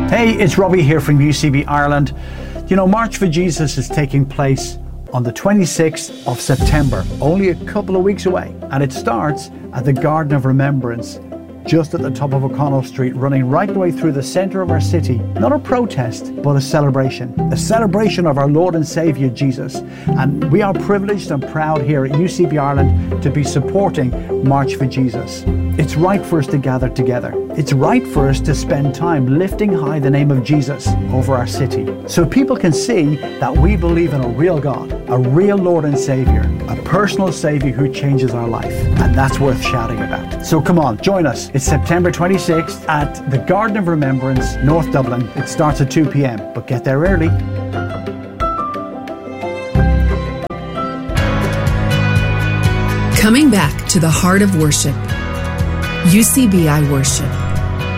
Hey, it's Robbie here from UCB Ireland. You know, March for Jesus is taking place on the 26th of September, only a couple of weeks away. And it starts at the Garden of Remembrance, just at the top of O'Connell Street, running right the way through the centre of our city. Not a protest, but a celebration of our Lord and Saviour Jesus. And we are privileged and proud here at UCB Ireland to be supporting March for Jesus. It's right for us to gather together. It's right for us to spend time lifting high the name of Jesus over our city, so people can see that we believe in a real God, a real Lord and Saviour, a personal Saviour who changes our life. And that's worth shouting about. So come on, join us. It's September 26th at the Garden of Remembrance, North Dublin. It starts at 2 p.m, but get there early. Coming back to the heart of worship, UCBI Worship.